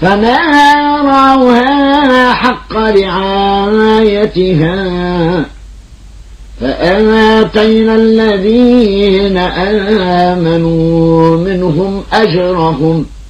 فما رعوها حق رعايتها فآتينا الذين آمنوا منهم أجرهم